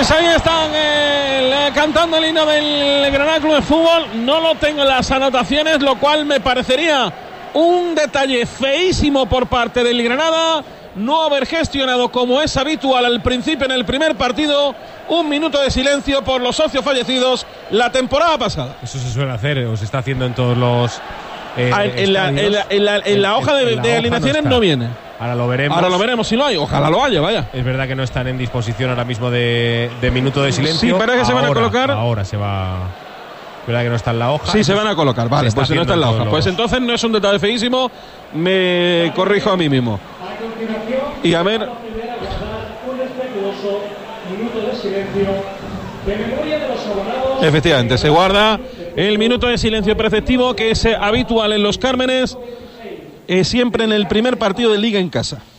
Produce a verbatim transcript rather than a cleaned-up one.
Pues ahí están eh, cantando el himno del Granada Club de Fútbol. No lo tengo en las anotaciones, lo cual me parecería un detalle feísimo por parte del Granada. No haber gestionado, como es habitual al principio en el primer partido, un minuto de silencio por los socios fallecidos la temporada pasada. Eso se suele hacer, o se está haciendo en todos los eh, ah, en, en, la, en, la, en, la, en la hoja de, de alineaciones no, no viene. Ahora lo veremos. Ahora lo veremos si lo hay. Ojalá lo haya, vaya. Es verdad que no están en disposición ahora mismo de, de minuto de silencio. Sí, pero es que ahora, se van a colocar. Ahora se va. ¿Verdad que no está en la hoja? Sí, se van a colocar. Vale, pues si no está en la hoja. Pues entonces no es un detalle feísimo. Me corrijo a mí mismo. Y a ver. Efectivamente, se guarda el minuto de silencio preceptivo que es habitual en los Cármenes, eh, siempre en el primer partido de Liga en casa.